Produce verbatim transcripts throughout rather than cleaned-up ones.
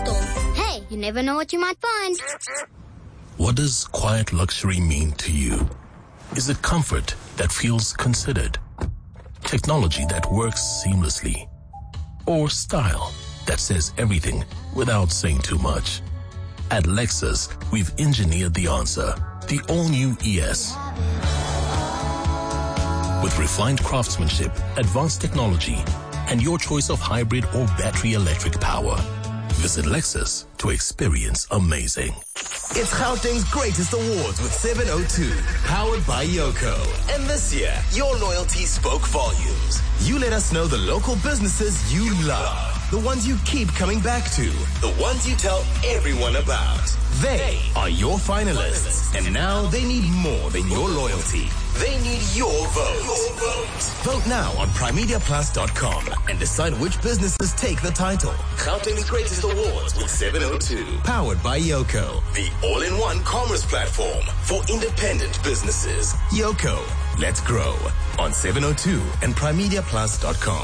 store. Hey, you never know what you might find. What does quiet luxury mean to you? Is it comfort that feels considered? Technology that works seamlessly? Or style that says everything without saying too much? At Lexus, we've engineered the answer. The all-new E S. With refined craftsmanship, advanced technology, and your choice of hybrid or battery electric power. Visit Lexus to experience amazing. It's Gauteng's greatest awards with seven oh two, powered by Yoco. And this year, your loyalty spoke volumes. You let us know the local businesses you love, the ones you keep coming back to, the ones you tell everyone about. They are your finalists, and now they need more than your loyalty. They need your vote. Your vote. Vote now on primedia plus dot com and decide which businesses take the title. Gauteng's greatest awards with seven oh two, powered by Yoco, the all-in-one commerce platform for independent businesses. Yoco, let's grow on seven oh two and primedia plus dot com.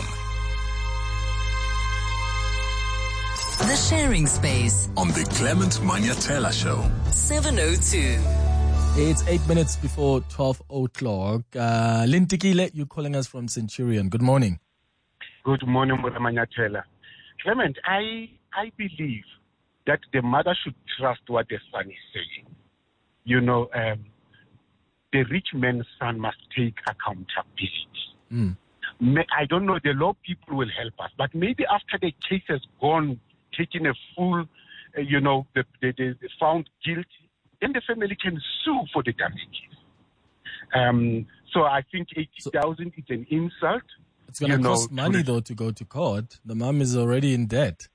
The Sharing Space On the Clement Manyatela Show. seven oh two. It's eight minutes before twelve o'clock. Uh, Lintikile, you're calling us from Centurion. Good morning. Good morning, Mother Manyatela. Clement, I I believe that the mother should trust what the son is saying. You know, um, the rich man's son must take accountability. Mm. May, I don't know, the law people will help us, but maybe after the case has gone, taking a full, uh, you know, the, the, the, the found guilty, then the family can sue for the damages. Um, so I think eighty thousand so, is an insult. It's going to cost money, though, to go to court. The mom is already in debt.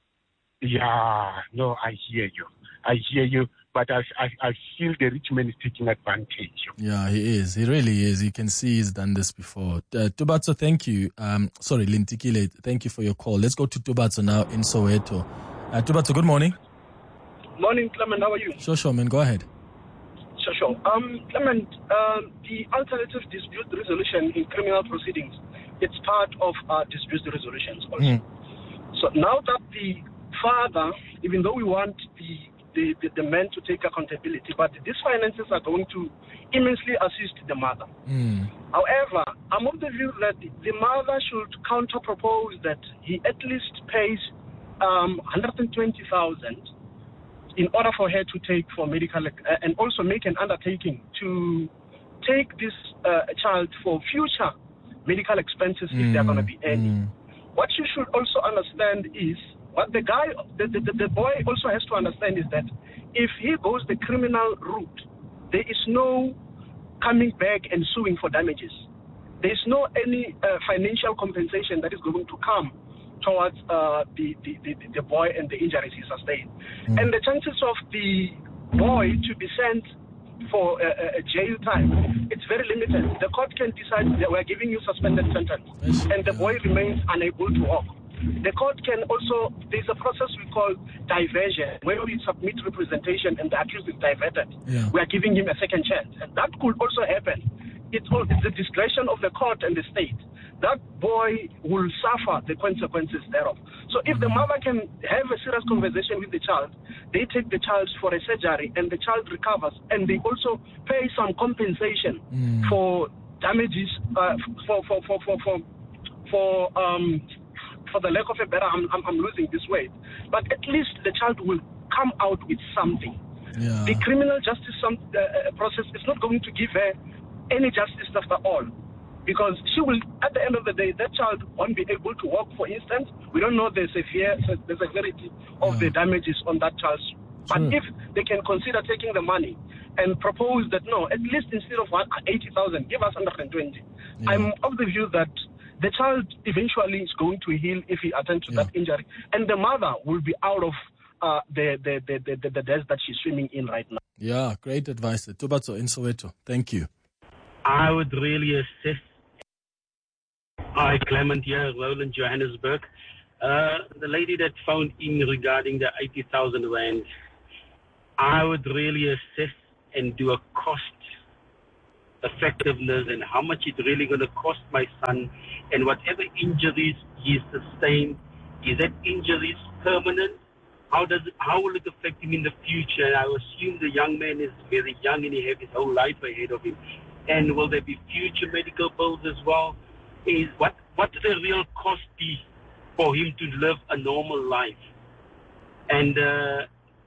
Yeah, no, I hear you. I hear you, but I, I, I feel the rich man is taking advantage. Yeah, he is. He really is. You can see he's done this before. Uh, Tubatso, thank you. Um, sorry, Lintikile, thank you for your call. Let's go to Tubatso now in Soweto. Uh, Tubatso, good morning. Morning, Clement. How are you? Sure, sure, man. Go ahead. Sure, sure. Um, Clement, um, the alternative dispute resolution in criminal proceedings, it's part of our dispute resolutions also. Mm. So now that the father, even though we want the The, the, the man to take accountability, but these finances are going to immensely assist the mother. Mm. However, I'm of the view that the mother should counter-propose that he at least pays um, one hundred twenty thousand dollars in order for her to take for medical, uh, and also make an undertaking to take this uh, child for future medical expenses mm. if they're going to be any. Mm. What you should also understand is, what the guy, the, the, the boy also has to understand is that if he goes the criminal route, there is no coming back and suing for damages. There is no any uh, financial compensation that is going to come towards uh, the, the, the, the boy and the injuries he sustained. Mm. And the chances of the boy to be sent for a, a jail time, it's very limited. The court can decide that we're giving you suspended sentence, and the boy remains unable to walk. The court can also, there's a process we call diversion, where we submit representation and the accused is diverted. Yeah. We are giving him a second chance. And that could also happen. It's, all, it's the discretion of the court and the state. That boy will suffer the consequences thereof. So if mm-hmm. the mother can have a serious conversation with the child, they take the child for a surgery and the child recovers, and they also pay some compensation mm. for damages, uh, for, for, for, for, for, for, um, for the lack of a better, I'm, I'm, I'm losing this weight. But at least the child will come out with something. Yeah. The criminal justice some, uh, process is not going to give her any justice after all. Because she will, at the end of the day, that child won't be able to walk, for instance. We don't know the severe, the severity of yeah. the damages on that child. But sure. if they can consider taking the money and propose that, no, at least instead of eighty thousand, give us one hundred twenty. Yeah. I'm of the view that the child eventually is going to heal if he attends to yeah. that injury. And the mother will be out of uh, the, the, the, the, the death that she's swimming in right now. Yeah, great advice. Tubatso in Soweto. Thank you. I would really assess. Hi, Clement here, Roland, Johannesburg. Uh, the lady that phoned in regarding the eighty thousand rand, I would really assess and do a cost effectiveness and how much it's really going to cost my son, and whatever injuries he sustained, is that injuries permanent how does it, how will it affect him in the future? And I assume the young man is very young and he has his whole life ahead of him. And will there be future medical bills as well? Is what what will the real cost be for him to live a normal life? And uh,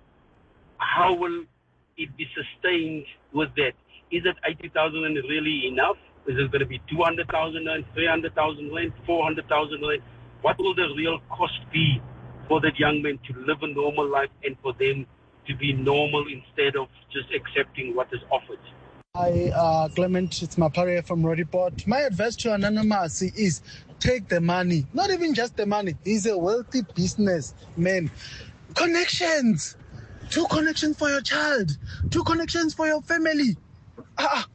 how will it be sustained with that? Is it eighty thousand really enough? Is it going to be two hundred thousand rand, three hundred thousand rand, four hundred thousand rand? What will the real cost be for that young man to live a normal life and for them to be normal instead of just accepting what is offered? Hi, uh, Clement, it's Maparia from Rodiport. My advice to Anonymous is take the money. Not even just the money. He's a wealthy businessman. Connections. Two connections for your child. Two connections for your family. Ah,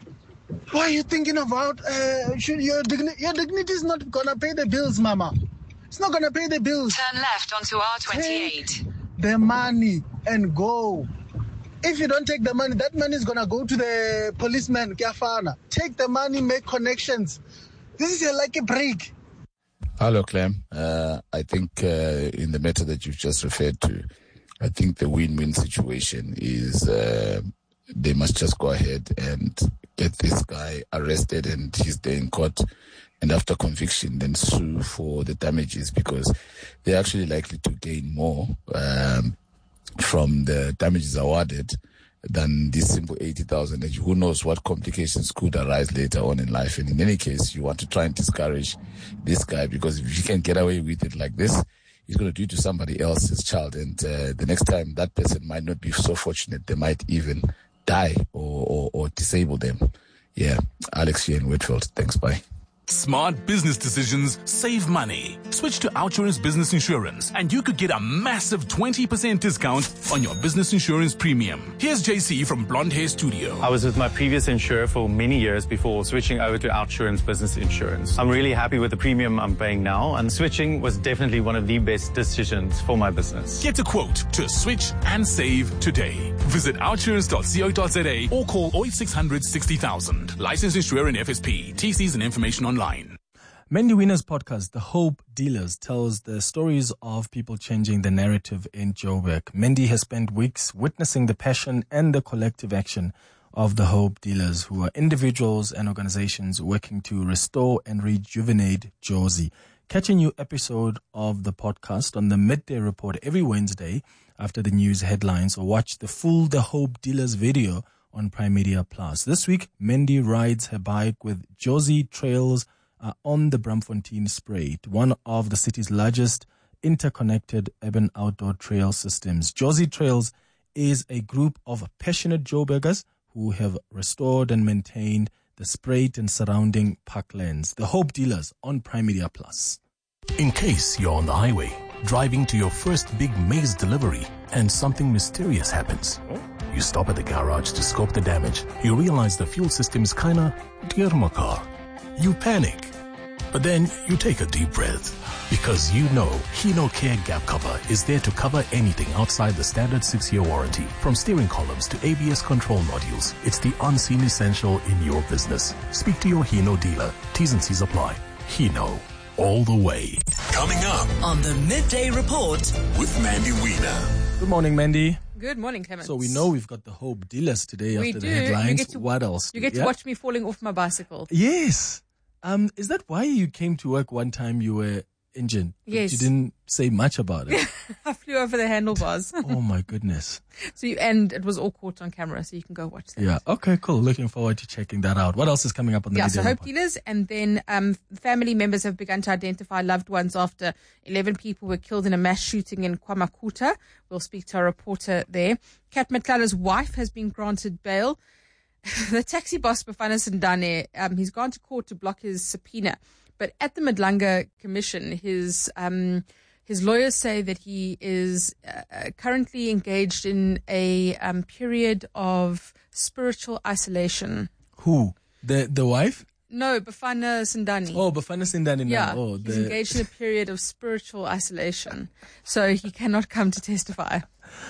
why are you thinking about uh, should your, digni- your dignity is not going to pay the bills, Mama. It's not going to pay the bills. Turn left onto R twenty-eight. Take the money and go. If you don't take the money, that money is going to go to the policeman, Kiafana. Take the money, make connections. This is a, like a break. Hello, Clem. Uh, I think uh, in the matter that you've just referred to, I think the win-win situation is uh, they must just go ahead and get this guy arrested and he's there in court. And after conviction, then sue for the damages because they're actually likely to gain more um, from the damages awarded than this simple eighty thousand. And who knows what complications could arise later on in life. And in any case, you want to try and discourage this guy because if you can get away with it like this, he's going to do it to somebody else's child. And uh, the next time, that person might not be so fortunate. They might even die or, or, or disable them. Yeah. Alex here in Whitfield. Thanks. Bye. Smart business decisions save money. Switch to Outsurance Business Insurance and you could get a massive twenty percent discount on your business insurance premium. Here's J C from Blonde Hair Studio. I was with my previous insurer for many years before switching over to Outsurance Business Insurance. I'm really happy with the premium I'm paying now, and switching was definitely one of the best decisions for my business. Get a quote to switch and save today. Visit outsurance dot co dot za or call oh eight six hundred sixty thousand. Licensed insurer in F S P. T Cs and information online. Mendy Wiener's podcast, The Hope Dealers, tells the stories of people changing the narrative in Joburg. Mendy has spent weeks witnessing the passion and the collective action of the Hope Dealers, who are individuals and organizations working to restore and rejuvenate Jozi. Catch a new episode of the podcast on the Midday Report every Wednesday after the news headlines, or watch the full The Hope Dealers video on Prime Media Plus. This week, Mendy rides her bike with Jozi Trails uh, on the Braamfontein Spruit, one of the city's largest interconnected urban outdoor trail systems. Jozi Trails is a group of passionate Joburgers who have restored and maintained the Spruit and surrounding parklands. The Hope Dealers on Prime Media Plus. In case you're on the highway, driving to your first big maize delivery, and something mysterious happens. You stop at the garage to scope the damage. You realize the fuel system is kinda dear my car. You panic. But then you take a deep breath because you know Hino Care Gap Cover is there to cover anything outside the standard six-year warranty. From steering columns to A B S control modules, it's the unseen essential in your business. Speak to your Hino dealer. T's and C's apply. Hino. All the way. Coming up on the Midday Report with Mandy Wiener. Good morning, Mandy. Good morning, Clemens. So we know we've got the Hope Dealers today we after do. the headlines. You get to, what else? You get to yeah? watch me falling off my bicycle. Yes. Um, is that why you came to work one time you were injured? Yes. You didn't say much about it. I flew over the handlebars. Oh my goodness. So you, and it was all caught on camera, so you can go watch that. Yeah. Okay, cool. Looking forward to checking that out. What else is coming up on the Yeah, Midday so Hope Report? Dealers, and then um, family members have begun to identify loved ones after eleven people were killed in a mass shooting in KwaMakuta. We'll speak to a reporter there. Kat Matlala's wife has been granted bail. The taxi boss, Bafana Sindane, um, he's gone to court to block his subpoena. But at the Madlanga Commission, his um, his lawyers say that he is uh, currently engaged in a um, period of spiritual isolation. Who? The the wife? No, Bafana Sindani. Oh, Bafana Sindani. Yeah, oh, he's the... engaged in a period of spiritual isolation. So he cannot come to testify.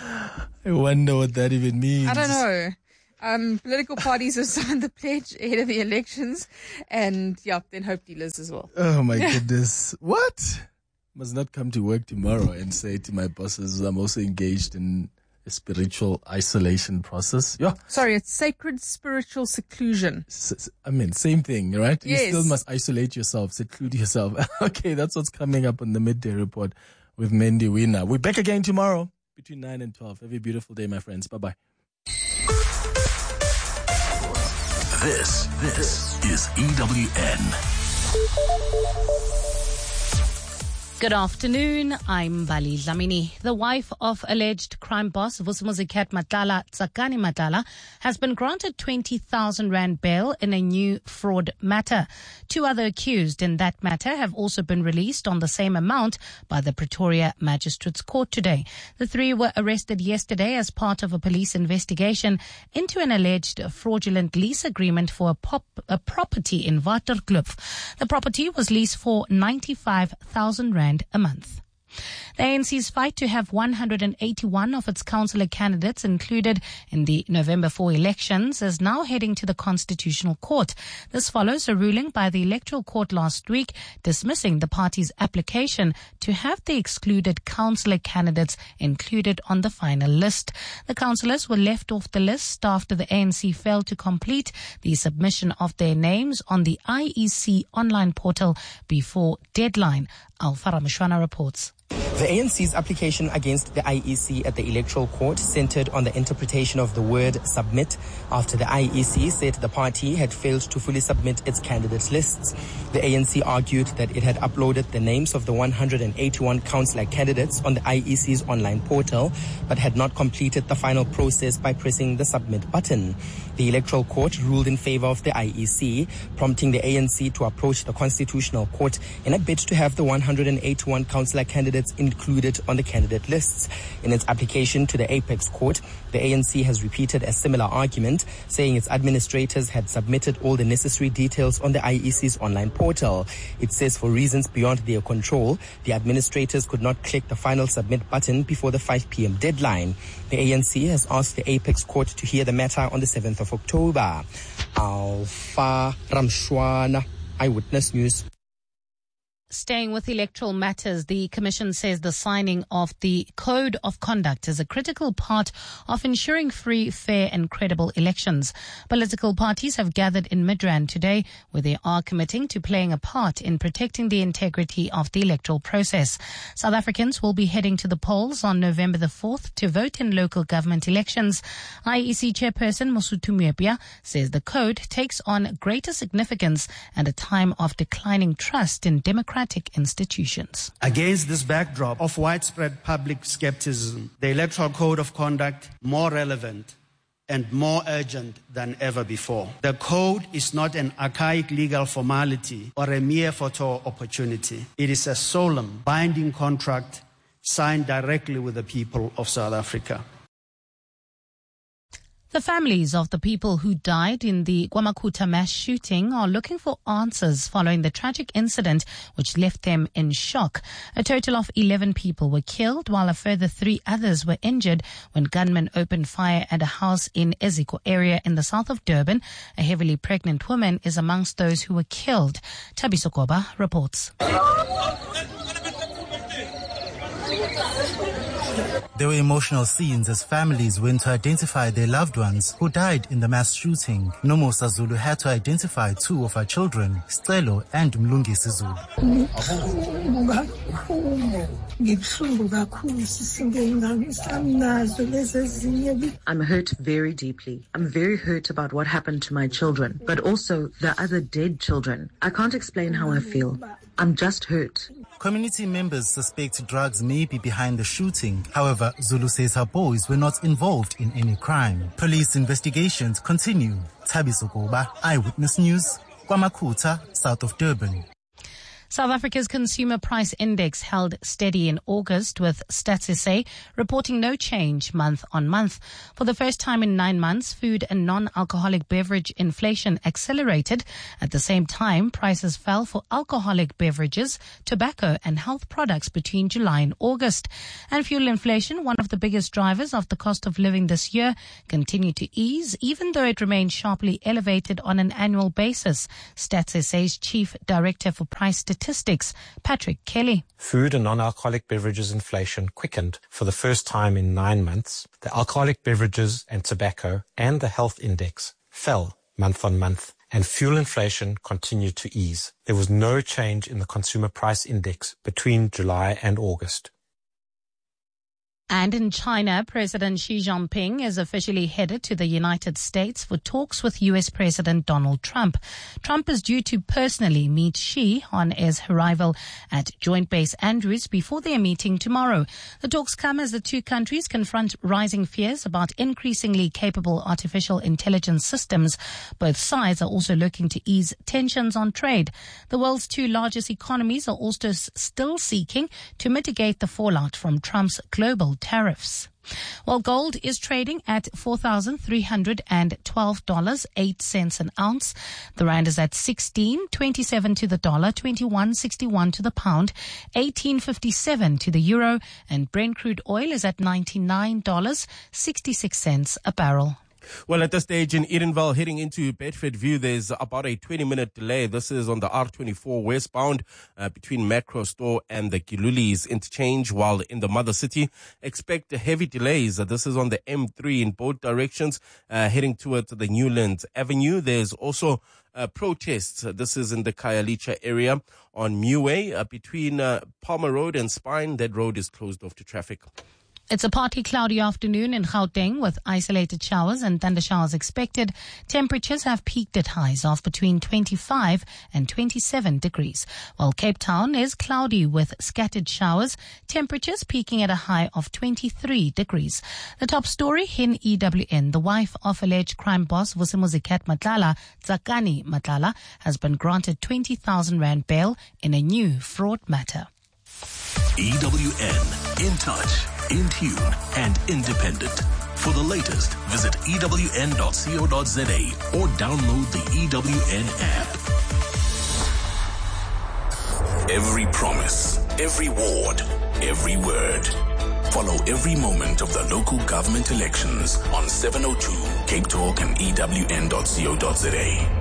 I wonder what that even means. I don't know. Um, political parties have signed the pledge ahead of the elections, and yeah, then Hope Dealers as well. Oh my goodness. What? must not come to work tomorrow and say to my bosses, I'm also engaged in a spiritual isolation process. Yeah. Sorry, it's sacred spiritual seclusion. S- I mean, same thing, right? Yes. You still must isolate yourself, seclude yourself. Okay, that's what's coming up on the Midday Report with Mendy Wiener. We're back again tomorrow between nine and twelve. Have a beautiful day, my friends. Bye-bye. This, this is E W N. Good afternoon. I'm Bali Dlamini. The wife of alleged crime boss Vusimuzi Matala Tsakani Matala has been granted twenty thousand rand bail in a new fraud matter. Two other accused in that matter have also been released on the same amount by the Pretoria Magistrates Court today. The three were arrested yesterday as part of a police investigation into an alleged fraudulent lease agreement for a, pop, a property in Waterkloof. The property was leased for ninety-five thousand rand a month. The A N C's fight to have one hundred eighty-one of its councillor candidates included in the November fourth elections is now heading to the Constitutional Court. This follows a ruling by the Electoral Court last week dismissing the party's application to have the excluded councillor candidates included on the final list. The councillors were left off the list after the A N C failed to complete the submission of their names on the I E C online portal before deadline. Alpha Rameshwana reports. The A N C's application against the I E C at the Electoral Court centered on the interpretation of the word submit after the I E C said the party had failed to fully submit its candidate lists. The A N C argued that it had uploaded the names of the one hundred eighty-one councillor candidates on the I E C's online portal, but had not completed the final process by pressing the submit button. The Electoral Court ruled in favor of the I E C, prompting the A N C to approach the Constitutional Court in a bid to have the one hundred eighty-one councillor candidates included on the candidate lists. In its application to the Apex Court, the A N C has repeated a similar argument, saying its administrators had submitted all the necessary details on the I E C's online portal. It says for reasons beyond their control, the administrators could not click the final submit button before the five p.m. deadline. The A N C has asked the Apex Court to hear the matter on the seventh of October. Alpha Rameshwana, Eyewitness News. Staying with electoral matters, the Commission says the signing of the Code of Conduct is a critical part of ensuring free, fair and credible elections. Political parties have gathered in Midrand today where they are committing to playing a part in protecting the integrity of the electoral process. South Africans will be heading to the polls on November the fourth to vote in local government elections. I E C Chairperson Mosotho Moepia says the code takes on greater significance at a time of declining trust in democratic institutions. Against this backdrop of widespread public skepticism, the Electoral Code of Conduct more relevant and more urgent than ever before. The code is not an archaic legal formality or a mere photo opportunity. It is a solemn, binding contract signed directly with the people of South Africa. The families of the people who died in the KwaMakhutha mass shooting are looking for answers following the tragic incident which left them in shock. A total of eleven people were killed while a further three others were injured when gunmen opened fire at a house in Eziko area in the south of Durban. A heavily pregnant woman is amongst those who were killed. Thabiso Koba reports. There were emotional scenes as families went to identify their loved ones who died in the mass shooting. Nomusa Zulu had to identify two of her children, Stelo and Mlungisi Zulu. I'm hurt very deeply. I'm very hurt about what happened to my children, but also the other dead children. I can't explain how I feel. I'm just hurt. Community members suspect drugs may be behind the shooting. However, Zulu says her boys were not involved in any crime. Police investigations continue. Thabiso Koba, Eyewitness News, KwaMakhutha, south of Durban. South Africa's consumer price index held steady in August, with Stats S A reporting no change month on month. For the first time in nine months, food and non-alcoholic beverage inflation accelerated. At the same time, prices fell for alcoholic beverages, tobacco and health products between July and August. And fuel inflation, one of the biggest drivers of the cost of living this year, continued to ease, even though it remained sharply elevated on an annual basis. Stats S A's Chief Director for Price Statistics statistics. Patrick Kelly. Food and non-alcoholic beverages inflation quickened for the first time in nine months. The alcoholic beverages and tobacco and the health index fell month on month, and fuel inflation continued to ease. There was no change in the consumer price index between July and August. And in China, President Xi Jinping is officially headed to the United States for talks with U S President Donald Trump. Trump is due to personally meet Xi on his arrival at Joint Base Andrews before their meeting tomorrow. The talks come as the two countries confront rising fears about increasingly capable artificial intelligence systems. Both sides are also looking to ease tensions on trade. The world's two largest economies are also s- still seeking to mitigate the fallout from Trump's global tariffs. Well, gold is trading at four thousand three hundred twelve dollars and eight cents an ounce. The rand is at sixteen twenty-seven to the dollar, twenty-one sixty-one to the pound, eighteen fifty-seven to the euro, and Brent crude oil is at ninety-nine dollars and sixty-six cents a barrel. Well, at this stage in Edenville, heading into Bedfordview, there's about a twenty-minute delay. This is on the R twenty-four westbound uh, between Macro Store and the Gilulis interchange, while in the Mother City, expect heavy delays. This is on the M three in both directions, uh, heading towards the Newlands Avenue. There's also uh, protests. This is in the Khayelitsha area on Muway uh, between uh, Palmer Road and Spine. That road is closed off to traffic. It's a partly cloudy afternoon in Gauteng with isolated showers and thunder showers expected. Temperatures have peaked at highs of between twenty-five and twenty-seven degrees, while Cape Town is cloudy with scattered showers, temperatures peaking at a high of twenty-three degrees. The top story in E W N, the wife of alleged crime boss Vusimuzi Cat Matlala, Tsakani Matlala, has been granted twenty thousand rand bail in a new fraud matter. E W N, in touch, in tune, and independent. For the latest, visit E W N dot co dot za or download the E W N app. Every promise, every ward, every word. Follow every moment of the local government elections on seven oh two Cape Talk and E W N dot co dot za.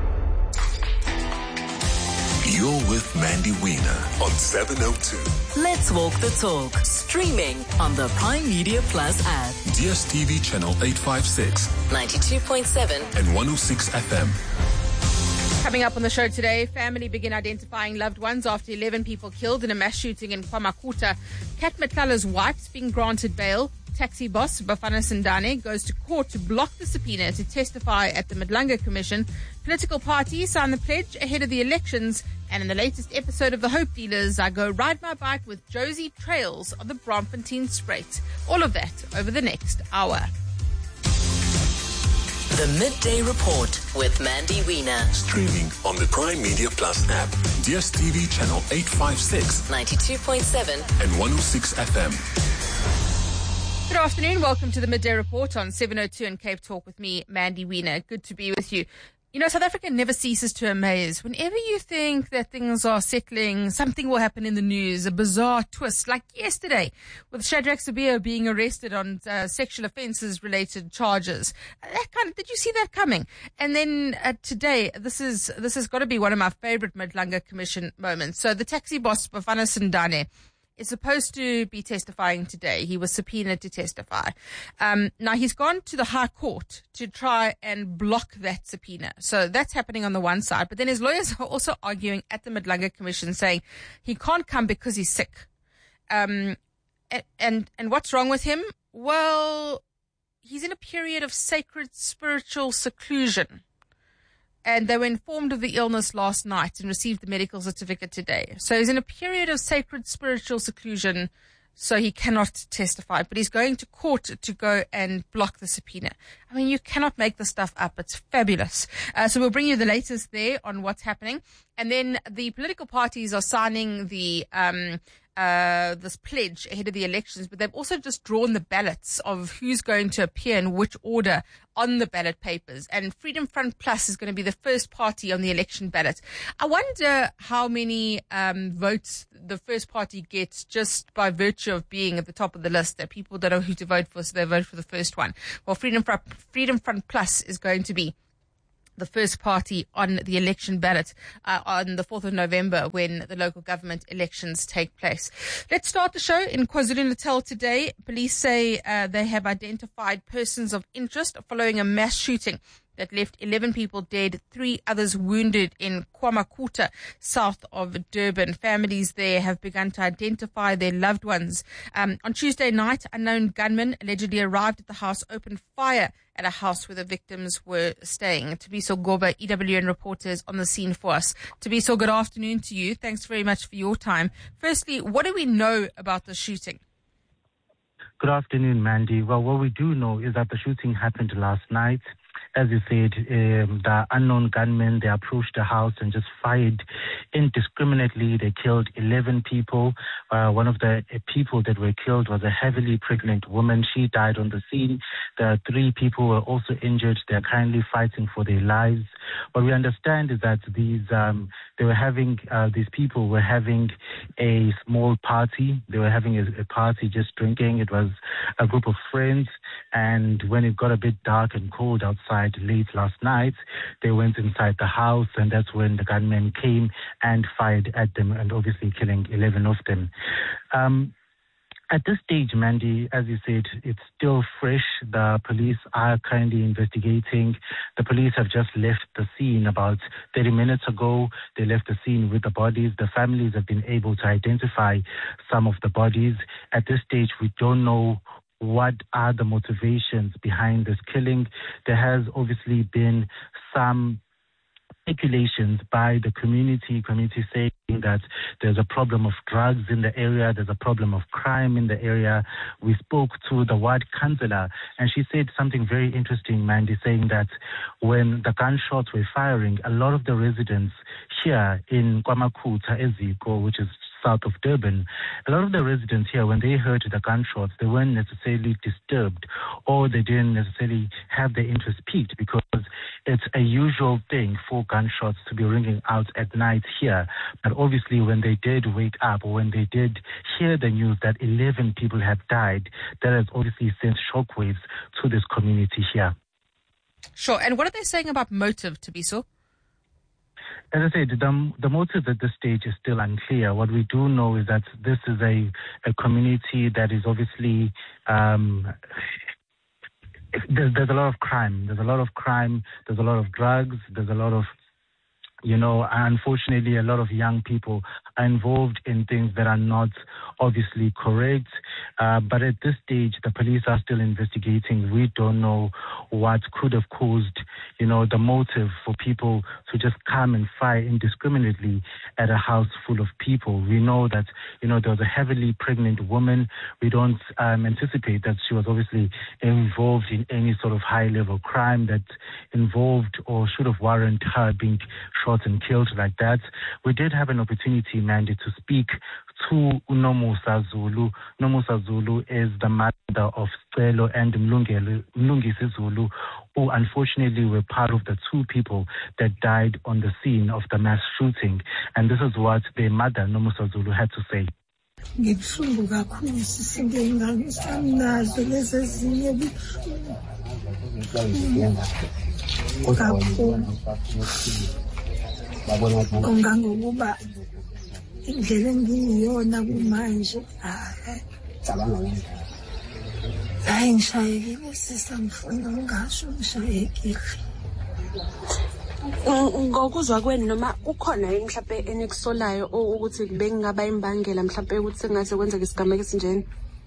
You're with Mandy Wiener on seven oh two. Let's walk the talk. Streaming on the Prime Media Plus app. D S T V channel eight fifty-six, ninety-two point seven and one oh six F M. Coming up on the show today, family begin identifying loved ones after eleven people killed in a mass shooting in KwaMakuta. Cat Matlala's wife's being granted bail. Taxi boss Bafana Sindane goes to court to block the subpoena to testify at the Madlanga Commission. Political parties sign the pledge ahead of the elections. And in the latest episode of The Hope Dealers, I go ride my bike with Josie Trails on the Braamfontein Spruit. All of that over the next hour. The Midday Report with Mandy Wiener. Streaming on the Prime Media Plus app, D S T V channel eight fifty-six, ninety-two point seven and one oh six F M. Good afternoon. Welcome to the Midday Report on seven oh two and Cape Talk with me, Mandy Wiener. Good to be with you. You know, South Africa never ceases to amaze. Whenever you think that things are settling, something will happen in the news, a bizarre twist, like yesterday with Shadrach Sibiya being arrested on uh, sexual offences related charges. That kind of, did you see that coming? And then uh, today, this is this has got to be one of my favourite Madlanga Commission moments. So the taxi boss, Bafana Sindane, is supposed to be testifying today. He was subpoenaed to testify. Um, now, he's gone to the High Court to try and block that subpoena. So that's happening on the one side. But then his lawyers are also arguing at the Madlanga Commission saying he can't come because he's sick. Um, and, and, and what's wrong with him? Well, he's in a period of sacred spiritual seclusion. And they were informed of the illness last night and received the medical certificate today. So he's in a period of sacred spiritual seclusion, so he cannot testify. But he's going to court to go and block the subpoena. I mean, you cannot make this stuff up. It's fabulous. Uh, so we'll bring you the latest there on what's happening. And then the political parties are signing the um Uh, this pledge ahead of the elections, but they've also just drawn the ballots of who's going to appear in which order on the ballot papers. And Freedom Front Plus is going to be the first party on the election ballot. I wonder how many um, votes the first party gets just by virtue of being at the top of the list, that people don't know who to vote for, so they vote for the first one. Well, Freedom Front, Freedom Front Plus is going to be the first party on the election ballot uh, on the fourth of November when the local government elections take place. Let's start the show in KwaZulu-Natal today. Police say uh, they have identified persons of interest following a mass shooting that left eleven people dead, three others wounded in KwaMakuta, south of Durban. Families there have begun to identify their loved ones. Um, on Tuesday night, unknown gunmen allegedly arrived at the house, opened fire at a house where the victims were staying. Tabiso Goba, E W N reporters on the scene for us. Tabiso, good afternoon to you. Thanks very much for your time. Firstly, what do we know about the shooting? Good afternoon, Mandy. Well, what we do know is that the shooting happened last night. As you said, um, the unknown gunmen, they approached the house and just fired indiscriminately. They killed eleven people. Uh, one of the uh, people that were killed was a heavily pregnant woman. She died on the scene. The three people were also injured. They're currently fighting for their lives. What we understand is that these um, they were having uh, these people were having a small party. They were having a, a party, just drinking. It was a group of friends, and when it got a bit dark and cold outside late last night, they went inside the house, and that's when the gunmen came and fired at them, and obviously killing eleven of them. Um, At this stage, Mandy, as you said, it's still fresh. The police are currently investigating. The police have just left the scene about thirty minutes ago. They left the scene with the bodies. The families have been able to identify some of the bodies. At this stage, we don't know what are the motivations behind this killing. There has obviously been some speculations by the community, community saying that there's a problem of drugs in the area, there's a problem of crime in the area. We spoke to the ward councillor, and she said something very interesting, Mandy, saying that when the gunshots were firing, a lot of the residents here in KwaMakuta, Eziko, which is south of Durban, a lot of the residents here, when they heard the gunshots, they weren't necessarily disturbed, or they didn't necessarily have their interest piqued, because it's a usual thing for gunshots to be ringing out at night here. But obviously when they did wake up, or when they did hear the news that eleven people have died, that has obviously sent shockwaves to this community here. Sure. And what are they saying about motive, Tabiso? As I said, the, the motive at this stage is still unclear. What we do know is that this is a, a community that is obviously, um, there's, there's a lot of crime. There's a lot of crime. There's a lot of drugs. There's a lot of, you know, unfortunately, a lot of young people are involved in things that are not obviously correct. Uh, but at this stage, the police are still investigating. We don't know what could have caused, you know, the motive for people to just come and fire indiscriminately at a house full of people. We know that, you know, there was a heavily pregnant woman. We don't um, anticipate that she was obviously involved in any sort of high-level crime that involved or should have warranted her being shot and killed like that. We did have an opportunity, Mandy, to speak to Nomusa Zulu. Nomusa Zulu is the mother of Celo and Mlungisi Zulu, who unfortunately were part of the two people that died on the scene of the mass shooting. And this is what their mother, Nomusa Zulu, had to say. Ngibuhlungu kakhulu sisinde ingane sami nazo lezi ezinye kakhulu ongangokuba indlela engiyiyona kumanje hayi ngishayekile sisa ngifuna ngasho ngishayekile. Ngokuzwa kwenu noma kukhona yini mhlawumbe enikusolayo ukuthi bengingaba imbangela mhlawumbe ukuthi sengase kwenzeka isigameko esinjeni?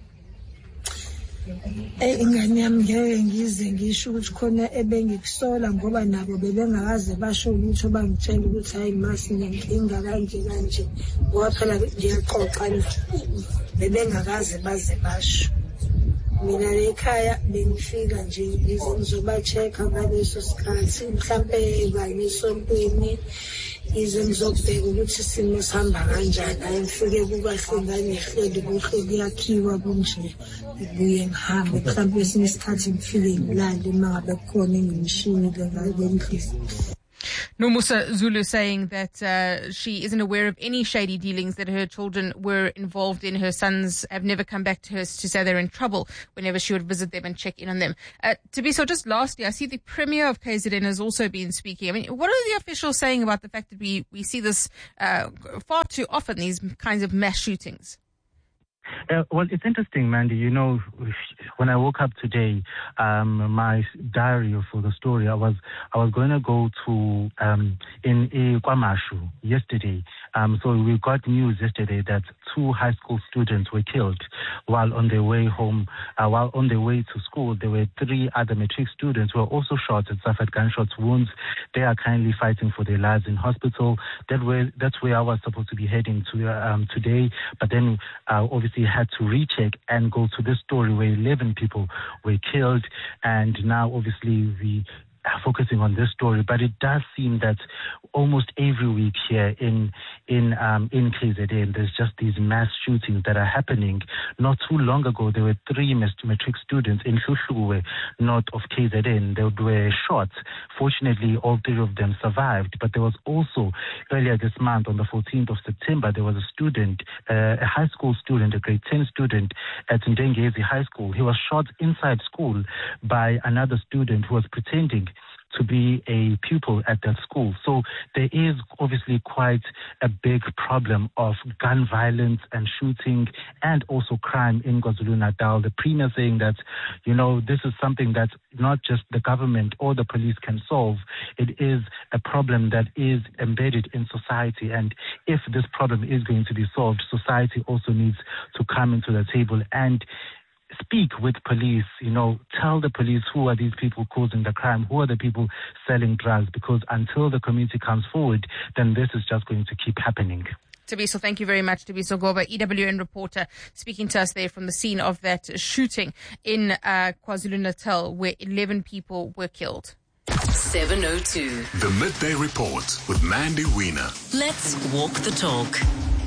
Eh ingane yami ngeke ngize ngisho ukuthi khona ebengikusola ngoba nabo bebengakaze basho ukuthi bangitshela ukuthi hayi masi nginkinga kanje kanje ngoba phela ngiyaqoqa nje bebengakaze baze basho. Mina ekhaya bengifika nje ngize ngizoba-check-a ngaleso sikhathi mhlawumbe bangisontweni ize ngizobheka ukuthi isimo sihamba kanjani. Hayi ngifike kukahle ngane ihleli kuhle kuyakhiwa kunje ngibuye ngihambe mhlawumbe esinye isikhathi ngifike ngilale uma ngabe kukhona engimshini le ngihlisi. Nomusa Zulu saying that uh, she isn't aware of any shady dealings that her children were involved in. Her sons have never come back to her to say they're in trouble whenever she would visit them and check in on them. Uh, to be so, just lastly, I see the Premier of K Z N has also been speaking. I mean, what are the officials saying about the fact that we, we see this uh, far too often, these kinds of mass shootings? Uh, well, it's interesting, Mandy. You know, when I woke up today, um, my diary for the story, I was I was going to go to um, in KwaMashu yesterday. Um, so we got news yesterday that two high school students were killed while on their way home. Uh, while on their way to school, there were three other matric students who were also shot and suffered gunshot wounds. They are currently fighting for their lives in hospital. That way, that's where I was supposed to be heading to um, today, but then uh, obviously had to recheck and go to this story where eleven people were killed, and now obviously we are focusing on this story. But it does seem that almost every week here in in um, in K Z N, there's just these mass shootings that are happening. Not too long ago, there were three matric students in Hluhluwe, north of K Z N. They were shot. Fortunately, all three of them survived. But there was also, earlier this month, on the fourteenth of September, there was a student, uh, a high school student, a grade ten student at Ndengezi High School. He was shot inside school by another student who was pretending to be a pupil at that school. So there is obviously quite a big problem of gun violence and shooting and also crime in KwaZulu-Natal. The Premier saying that, you know, this is something that not just the government or the police can solve. It is a problem that is embedded in society. And if this problem is going to be solved, society also needs to come into the table and speak with police, you know, tell the police who are these people causing the crime, who are the people selling drugs, because until the community comes forward, then this is just going to keep happening. Tabiso, thank you very much. Tabiso Goba, E W N reporter, speaking to us there from the scene of that shooting in uh, KwaZulu-Natal where eleven people were killed. seven oh two. The Midday Report with Mandy Wiener. Let's walk the talk.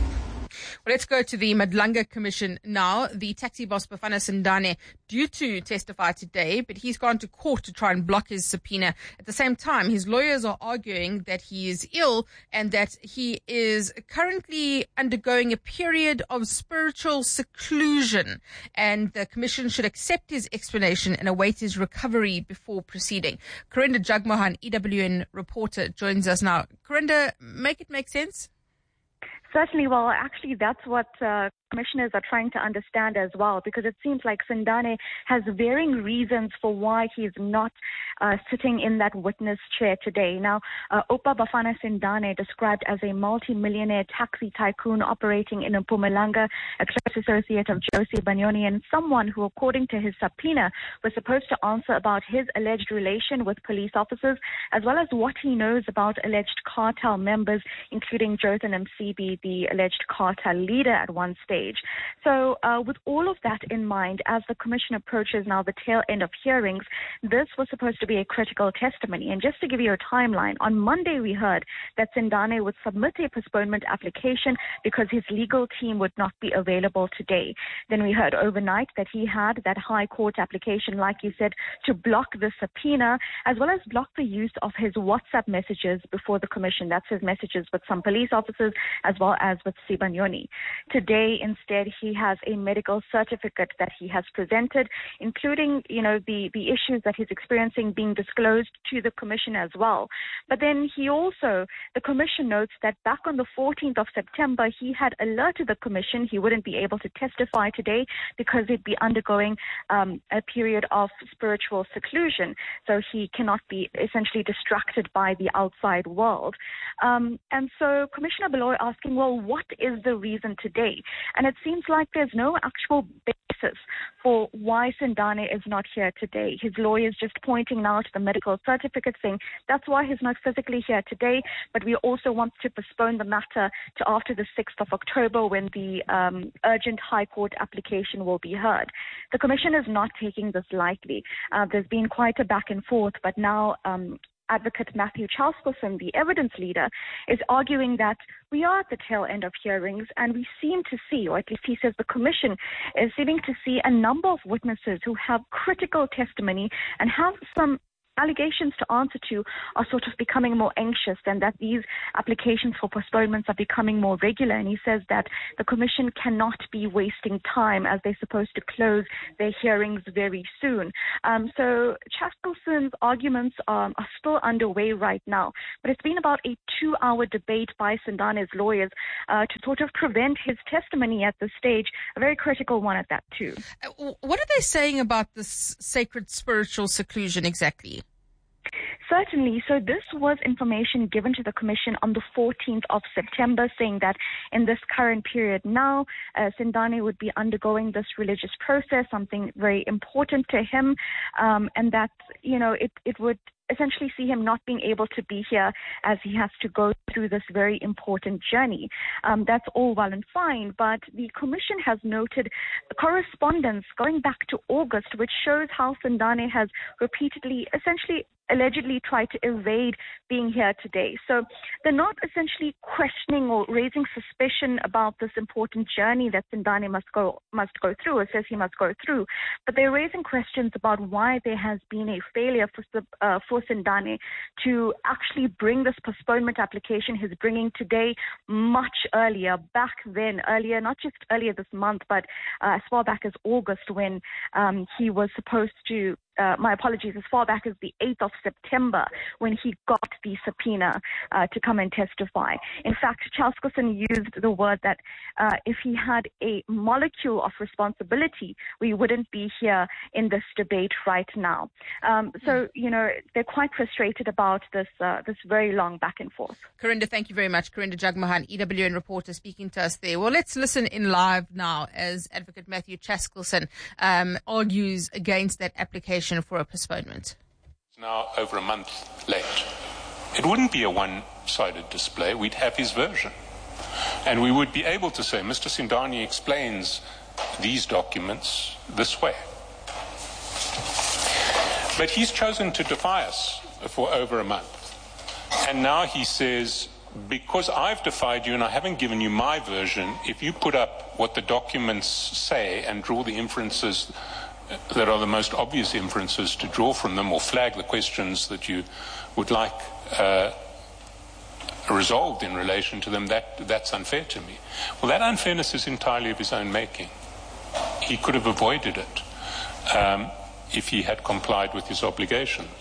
Well, let's go to the Madlanga Commission now. The taxi boss, Bafana Sindane, due to testify today, but he's gone to court to try and block his subpoena. At the same time, his lawyers are arguing that he is ill and that he is currently undergoing a period of spiritual seclusion. And the commission should accept his explanation and await his recovery before proceeding. Corinda Jagmohan, E W N reporter, joins us now. Corinda, make it make sense? Certainly. Well, actually, that's what uh, commissioners are trying to understand as well, because it seems like Sindane has varying reasons for why he's not uh, sitting in that witness chair today. Now, uh, Opa Bafana Sindane, described as a multi-millionaire taxi tycoon operating in Mpumalanga, a close associate of Josie Banyoni, and someone who, according to his subpoena, was supposed to answer about his alleged relation with police officers, as well as what he knows about alleged cartel members, including Jothan Msibi, the alleged cartel leader at one stage. So uh, with all of that in mind, as the commission approaches now the tail end of hearings, this was supposed to be a critical testimony. And just to give you a timeline, on Monday we heard that Sindane would submit a postponement application because his legal team would not be available today. Then we heard overnight that he had that high court application, like you said, to block the subpoena, as well as block the use of his WhatsApp messages before the commission. That's his messages with some police officers, as well as with Sibanyoni. Today, instead, he has a medical certificate that he has presented, including, you know, the, the issues that he's experiencing being disclosed to the commission as well. But then he also, the commission notes that back on the fourteenth of September, he had alerted the commission he wouldn't be able to testify today because he'd be undergoing um, a period of spiritual seclusion. So he cannot be essentially distracted by the outside world. Um, and so Commissioner Baloy asking, well, what is the reason today? And it seems like there's no actual basis for why Sindane is not here today. His lawyer is just pointing now to the medical certificate, saying that's why he's not physically here today, but we also want to postpone the matter to after the sixth of October when the um, urgent High Court application will be heard. The Commission is not taking this lightly. Uh, there's been quite a back and forth, but now um, Advocate Matthew Charlesperson, the evidence leader, is arguing that we are at the tail end of hearings and we seem to see, or at least he says the commission is seeming to see a number of witnesses who have critical testimony and have some allegations to answer to are sort of becoming more anxious, and that these applications for postponements are becoming more regular. And he says that the Commission cannot be wasting time as they're supposed to close their hearings very soon. Um, so Chaskelson's arguments um, are still underway right now, but it's been about a two-hour debate by Sindane's lawyers uh, to sort of prevent his testimony at this stage, a very critical one at that too. What are they saying about this sacred spiritual seclusion exactly? Certainly. So this was information given to the Commission on the fourteenth of September, saying that in this current period now, uh, Sindane would be undergoing this religious process, something very important to him, um, and that, you know, it, it would essentially see him not being able to be here as he has to go through this very important journey. Um, that's all well and fine, but the Commission has noted correspondence going back to August, which shows how Sindane has repeatedly, essentially, allegedly tried to evade being here today. So they're not essentially questioning or raising suspicion about this important journey that Sindane must go must go through, or says he must go through, but they're raising questions about why there has been a failure for uh, for Sindane to actually bring this postponement application he's bringing today much earlier, back then, earlier, not just earlier this month, but uh, as far back as August, when um, he was supposed to Uh, my apologies, as far back as the eighth of September, when he got the subpoena uh, to come and testify. In fact, Chaskelson used the word that uh, if he had a molecule of responsibility, we wouldn't be here in this debate right now. Um, so, you know, they're quite frustrated about this uh, this very long back and forth. Karinda, thank you very much. Karinda Jagmohan, E W N reporter, speaking to us there. Well, let's listen in live now as Advocate Matthew Chaskelson um, argues against that application for a postponement. It's now over a month late. It wouldn't be a one-sided display. We'd have his version. And we would be able to say, Mister Sindane explains these documents this way. But he's chosen to defy us for over a month. And now he says, because I've defied you and I haven't given you my version, if you put up what the documents say and draw the inferences that are the most obvious inferences to draw from them, or flag the questions that you would like uh, resolved in relation to them, that that's unfair to me. Well, that unfairness is entirely of his own making. He could have avoided it um, if he had complied with his obligations.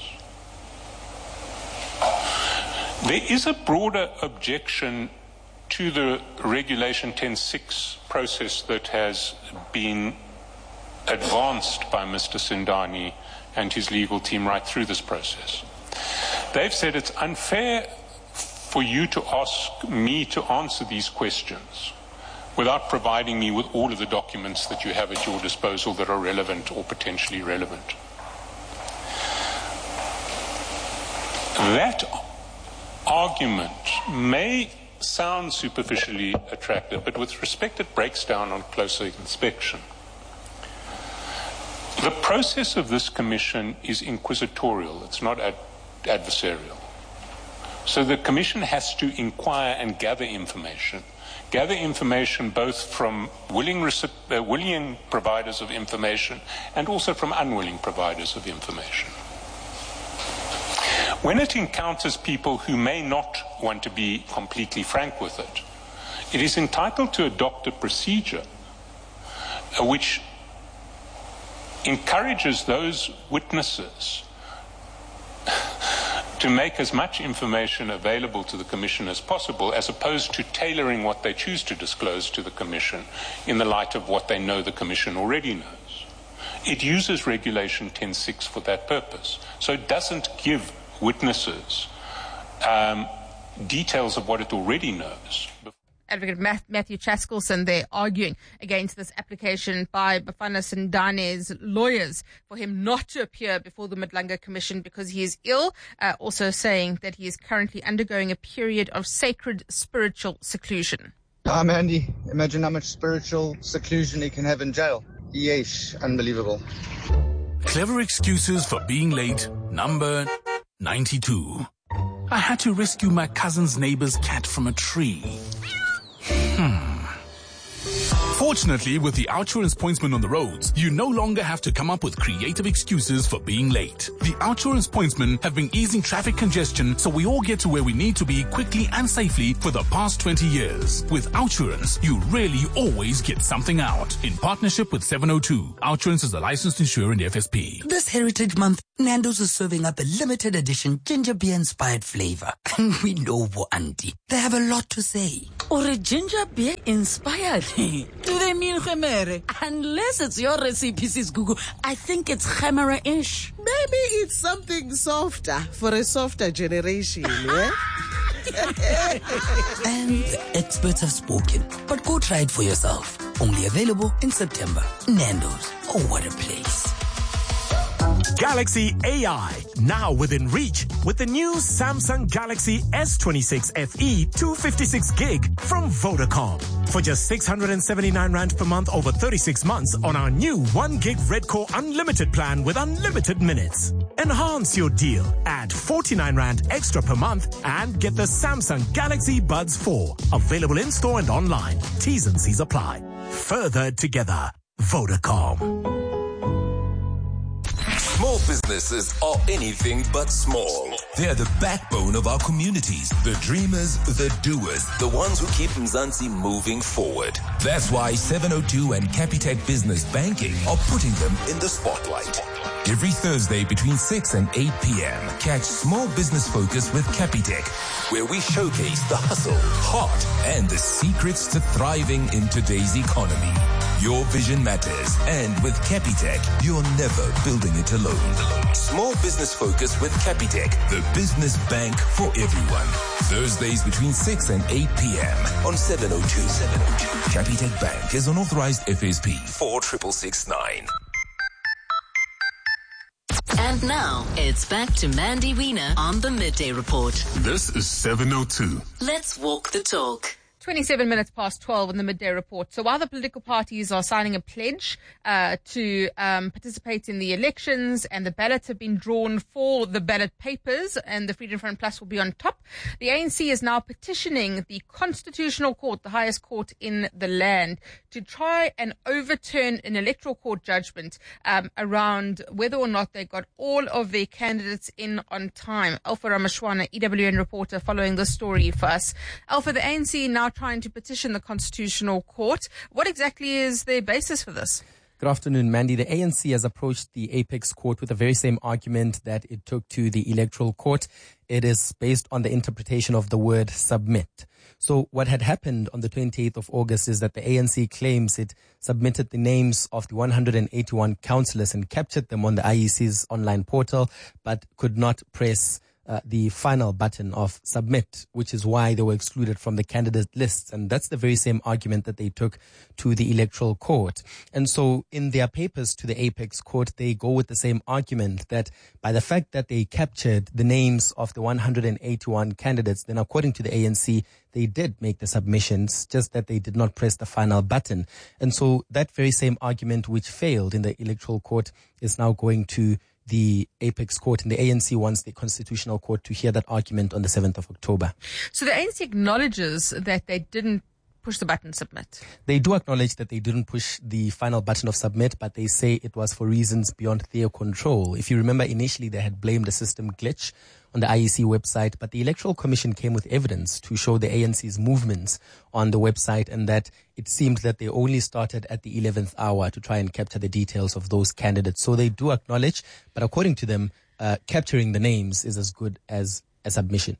There is a broader objection to the Regulation ten six process that has been advanced by Mister Sindane and his legal team right through this process. They've said it's unfair for you to ask me to answer these questions without providing me with all of the documents that you have at your disposal that are relevant or potentially relevant. That argument may sound superficially attractive, but with respect it breaks down on closer inspection. The process of this commission is inquisitorial. It's not ad- adversarial. So the commission has to inquire and gather information. Gather information both from willing, recip- uh, willing providers of information and also from unwilling providers of information. When it encounters people who may not want to be completely frank with it, it is entitled to adopt a procedure uh, which encourages those witnesses to make as much information available to the Commission as possible, as opposed to tailoring what they choose to disclose to the Commission in the light of what they know the Commission already knows. It uses Regulation ten six for that purpose. So it doesn't give witnesses um, details of what it already knows. Advocate Matthew Chaskelson there arguing against this application by Bafana Sindane's lawyers for him not to appear before the Madlanga Commission because he is ill, uh, also saying that he is currently undergoing a period of sacred spiritual seclusion. Ah, Mandy, imagine how much spiritual seclusion he can have in jail. Yeesh, unbelievable. Clever excuses for being late, number ninety-two. I had to rescue my cousin's neighbor's cat from a tree. Hmm. Fortunately, with the OUTsurance pointsman on the roads, you no longer have to come up with creative excuses for being late. The OUTsurance pointsmen have been easing traffic congestion so we all get to where we need to be quickly and safely for the past twenty years. With OUTsurance, you really always get something out. In partnership with seven oh two, OUTsurance is a licensed insurer in the F S P. This Heritage Month, Nando's is serving up a limited edition ginger beer inspired flavor. And we know what auntie. They have a lot to say. Or a ginger beer inspired. Do they mean gemere? Unless it's your recipe, Sis Gugu, I think it's gemere-ish. Maybe it's something softer for a softer generation, yeah? And the experts have spoken. But go try it for yourself. Only available in September. Nando's. Oh, what a place. Galaxy A I, now within reach with the new Samsung Galaxy S twenty-six F E two fifty-six gig from Vodacom. For just six hundred seventy-nine rand per month over thirty-six months on our new one gig Red Core Unlimited plan with unlimited minutes. Enhance your deal. Add forty-nine rand extra per month and get the Samsung Galaxy Buds four. Available in-store and online. T's and C's apply. Further together. Vodacom. Small businesses are anything but small. They're the backbone of our communities, the dreamers, the doers, the ones who keep Mzansi moving forward. That's why seven oh two and Capitec Business Banking are putting them in the spotlight. Every Thursday between six and eight p.m., catch Small Business Focus with Capitec, where we showcase the hustle, heart, and the secrets to thriving in today's economy. Your vision matters, and with Capitec, you're never building it alone. Small Business Focus with Capitec, the business bank for everyone. Thursdays between six and eight p.m. on seven oh two. Capitec Bank is an authorized F S P four six six nine. And now, it's back to Mandy Wiener on the Midday Report. This is seven oh two. Let's walk the talk. twenty-seven minutes past twelve in the Midday Report. So while the political parties are signing a pledge uh, to um, participate in the elections and the ballots have been drawn for the ballot papers and the Freedom Front Plus will be on top, the A N C is now petitioning the Constitutional Court, the highest court in the land, to try and overturn an electoral court judgment um, around whether or not they got all of their candidates in on time. Alpha Ramashwana, E W N reporter, following this story for us. Alpha, the A N C now trying to petition the Constitutional Court. What exactly is their basis for this? Good afternoon, Mandy. The A N C has approached the Apex Court with the very same argument that it took to the Electoral Court. It is based on the interpretation of the word submit. So what had happened on the twenty-eighth of August is that the A N C claims it submitted the names of the one hundred eighty-one councillors and captured them on the I E C's online portal, but could not press Uh, the final button of submit, which is why they were excluded from the candidate lists. And that's the very same argument that they took to the Electoral Court. And so in their papers to the Apex Court, they go with the same argument that by the fact that they captured the names of the one hundred eighty-one candidates, then according to the A N C, they did make the submissions, just that they did not press the final button. And so that very same argument which failed in the Electoral Court is now going to the Apex Court, and the A N C wants the Constitutional Court to hear that argument on the seventh of October. So the A N C acknowledges that they didn't push the button submit. They do acknowledge that they didn't push the final button of submit, but they say it was for reasons beyond their control. If you remember, initially they had blamed a system glitch on the I E C website, but the Electoral Commission came with evidence to show the A N C's movements on the website, and that it seemed that they only started at the eleventh hour to try and capture the details of those candidates. So they do acknowledge, but according to them, uh, capturing the names is as good as a submission.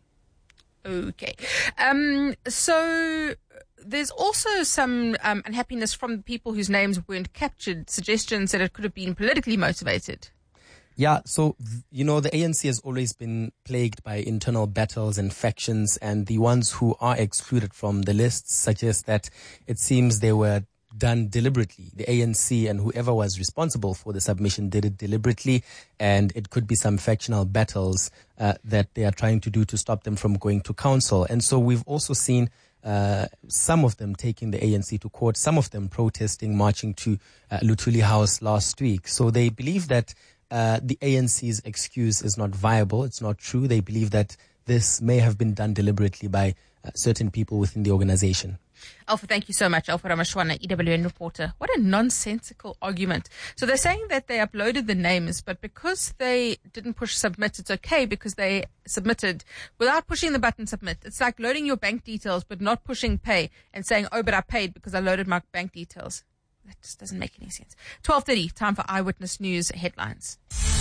Okay. Um, so there's also some um, unhappiness from the people whose names weren't captured, suggestions that it could have been politically motivated. Yeah, so, you know, the A N C has always been plagued by internal battles and factions, and the ones who are excluded from the lists suggest that it seems they were done deliberately. The A N C and whoever was responsible for the submission did it deliberately, and it could be some factional battles uh, that they are trying to do to stop them from going to council. And so we've also seen Uh, some of them taking the A N C to court, some of them protesting, marching to uh, Luthuli House last week. So they believe that uh, the A N C's excuse is not viable. It's not true. They believe that this may have been done deliberately by uh, certain people within the organization. Alpha, thank you so much. Alpha Ramashwana, E W N reporter. What a nonsensical argument. So they're saying that they uploaded the names, but because they didn't push submit, it's okay because they submitted without pushing the button submit. It's like loading your bank details, but not pushing pay and saying, oh, but I paid because I loaded my bank details. That just doesn't make any sense. twelve thirty, time for Eyewitness News headlines.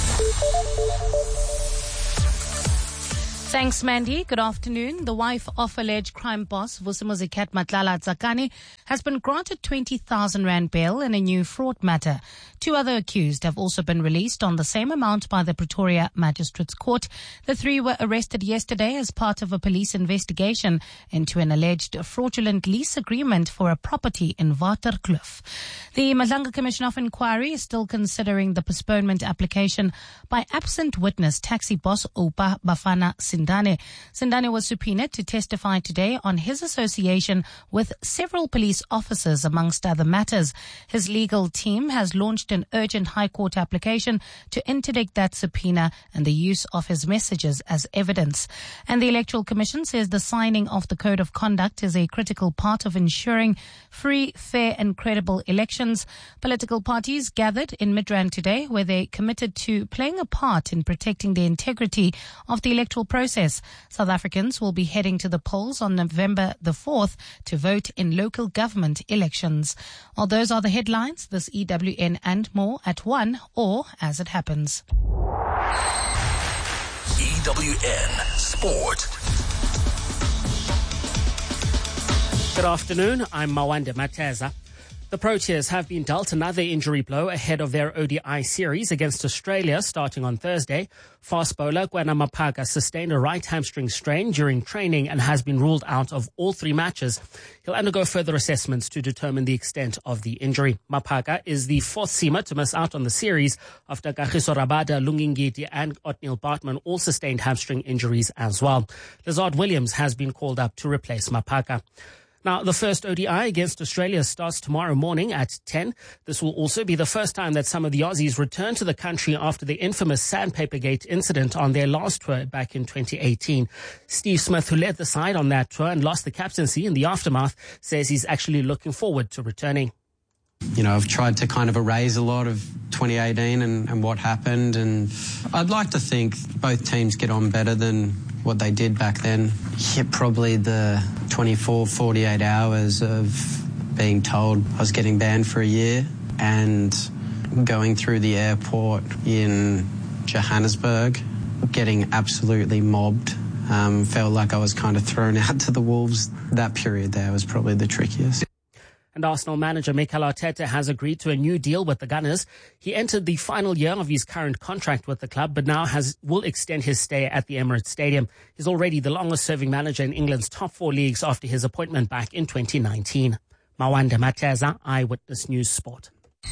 Thanks, Mandy. Good afternoon. The wife of alleged crime boss Vusimuzi Cat Matlala Tsakani has been granted twenty thousand rand bail in a new fraud matter. Two other accused have also been released on the same amount by the Pretoria Magistrates Court. The three were arrested yesterday as part of a police investigation into an alleged fraudulent lease agreement for a property in Waterkloof. The Madlanga Commission of Inquiry is still considering the postponement application by absent witness taxi boss Opa Bafana Sindane. Sindane was subpoenaed to testify today on his association with several police officers, amongst other matters. His legal team has launched an urgent High Court application to interdict that subpoena and the use of his messages as evidence. And the Electoral Commission says the signing of the Code of Conduct is a critical part of ensuring free, fair and credible elections. Political parties gathered in Midrand today, where they committed to playing a part in protecting the integrity of the electoral process. South Africans will be heading to the polls on November the fourth to vote in local government elections. Well, those are the headlines. This E W N and more at one or as it happens. E W N Sport. Good afternoon. I'm Mawanda Mateza. The Proteas have been dealt another injury blow ahead of their O D I series against Australia starting on Thursday. Fast bowler Kwena Maphaka sustained a right hamstring strain during training and has been ruled out of all three matches. He'll undergo further assessments to determine the extent of the injury. Maphaka is the fourth seamer to miss out on the series after Kagiso Rabada, Lungingiti and Otniel Bartman all sustained hamstring injuries as well. Lazard Williams has been called up to replace Maphaka. Now, the first O D I against Australia starts tomorrow morning at ten. This will also be the first time that some of the Aussies return to the country after the infamous Sandpapergate incident on their last tour back in twenty eighteen. Steve Smith, who led the side on that tour and lost the captaincy in the aftermath, says he's actually looking forward to returning. You know, I've tried to kind of erase a lot of twenty eighteen and, and what happened, and I'd like to think both teams get on better than what they did back then. Yeah, probably the twenty-four, forty-eight hours of being told I was getting banned for a year and going through the airport in Johannesburg, getting absolutely mobbed. Um, felt like I was kind of thrown out to the wolves. That period there was probably the trickiest. And Arsenal manager Mikel Arteta has agreed to a new deal with the Gunners. He entered the final year of his current contract with the club, but now has will extend his stay at the Emirates Stadium. He's already the longest-serving manager in England's top four leagues after his appointment back in twenty nineteen. Mawanda Mateza, Eyewitness News Sport.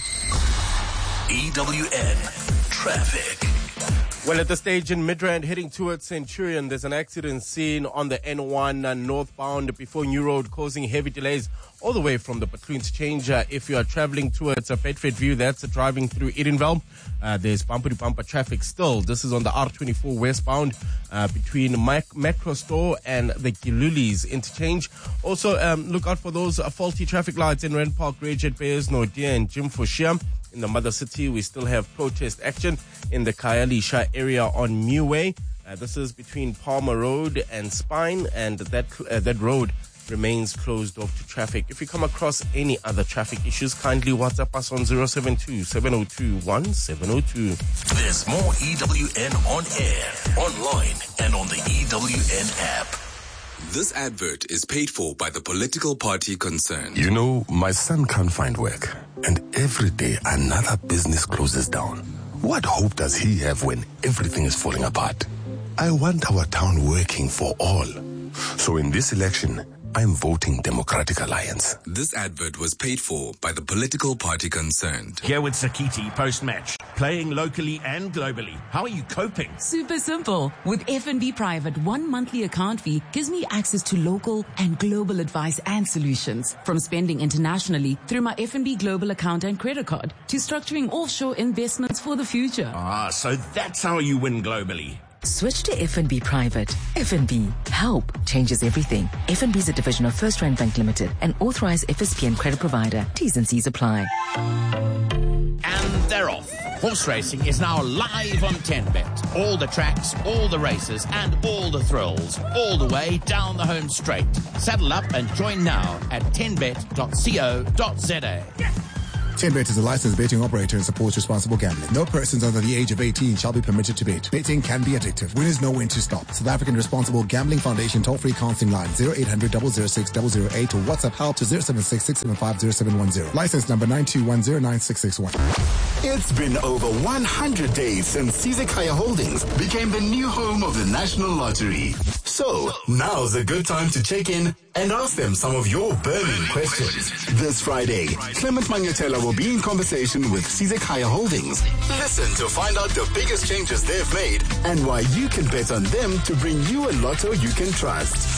E W N Traffic. Well, at the stage in Midrand heading towards Centurion, there's an accident scene on the N one uh, northbound before New Road, causing heavy delays all the way from the Bethleans change. Uh, if you are traveling towards uh, Bedford View, that's uh, driving through Edenville. Uh, there's bumper-to-bumper traffic still. This is on the R twenty-four westbound uh, between Mac- Metro Store and the Gilulis interchange. Also, um, look out for those uh, faulty traffic lights in Rand Park, Regent Bears, Nordia and Jim Foshia. In the Mother City, we still have protest action in the Khayelitsha area on Meway. Uh, this is between Palmer Road and Spine, and that uh, that road remains closed off to traffic. If you come across any other traffic issues, kindly WhatsApp us on zero seven two, seven zero two, one seven zero two. There's more E W N on air, online, and on the E W N app. This advert is paid for by the political party concerned. You know, my son can't find work, and every day another business closes down. What hope does he have when everything is falling apart? I want our town working for all. So in this election, I'm voting Democratic Alliance. This advert was paid for by the political party concerned. Here with Sakiti post-match. Playing locally and globally. How are you coping? Super simple. With F N B Private, one monthly account fee gives me access to local and global advice and solutions. From spending internationally through my F N B Global account and credit card to structuring offshore investments for the future. Ah, so that's how you win globally. Switch to F N B Private. F N B. Help changes everything. F N B is a division of First Rand Bank Limited, an authorized F S P N credit provider. T's and C's apply. And they're off. Horse racing is now live on ten bet. All the tracks, all the races, and all the thrills, all the way down the home straight. Saddle up and join now at ten bet dot co dot za. ten bet is a licensed betting operator and supports responsible gambling. No persons under the age of eighteen shall be permitted to bet. Betting can be addictive. Winners know when to stop. South African Responsible Gambling Foundation toll-free counseling line zero eight hundred, zero zero six, zero zero eight or WhatsApp help to zero seven six, six seven five, zero seven one zero. License number nine two one zero nine six six one. It's been over one hundred days since Sizekaya Holdings became the new home of the National Lottery. So, now's a good time to check in and ask them some of your burning questions. This Friday, Clement Manyatela will be in conversation with Sizekaya Holdings. Listen to find out the biggest changes they've made and why you can bet on them to bring you a lotto you can trust.